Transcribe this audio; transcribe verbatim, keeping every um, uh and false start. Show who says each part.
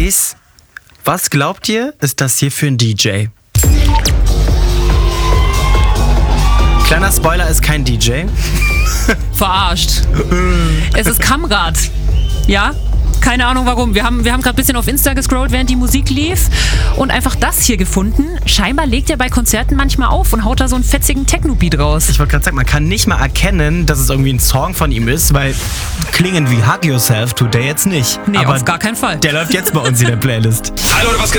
Speaker 1: Boys, was glaubt ihr, ist das hier für ein D J? Kleiner Spoiler, ist kein D J.
Speaker 2: Verarscht. Es ist Kamrad. Ja? Keine Ahnung warum. Wir haben, wir haben gerade ein bisschen auf Insta gescrollt, während die Musik lief und einfach das hier gefunden. Scheinbar legt er bei Konzerten manchmal auf und haut da so einen fetzigen Techno-Beat raus.
Speaker 1: Ich wollte gerade sagen, man kann nicht mal erkennen, dass es irgendwie ein Song von ihm ist, weil klingen wie Hug Yourself tut der jetzt nicht.
Speaker 2: Nee,
Speaker 1: aber
Speaker 2: auf gar keinen Fall.
Speaker 1: Der läuft jetzt bei uns in der Playlist.
Speaker 3: Hi Leute, was geht?